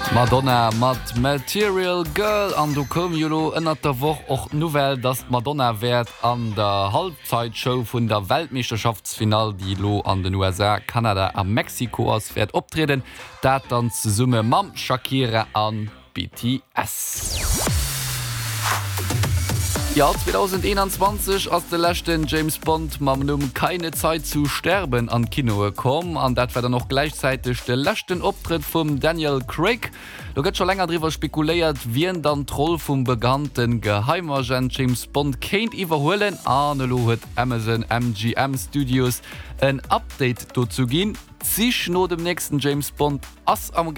Madonna mat Material Girl an du kom Jolo ënner der woch och Novel, dats Madonna werd an der Halbzeitshow vun der Weltmeisterschaftsfinal, die lo an den USA, Kanada a Mexiko ass werd optreden, dat dann ze Summe mam Shakira an BTS. Ja, 2021 ass de lächten James Bond mam Numm keine Zeit zu sterben an Kinoe kom, an dat wär noch gleichzeitig de lächten Optritt vum Daniel Craig. Du gëtt schon länger drüber spekuléiert, wien dann Troll vum beganten Geheimagent James Bond kéint iwwerhoelen, anlo huet Amazon MGM Studios ein Update dozu ginn. Sich no dem nächsten James Bond ass am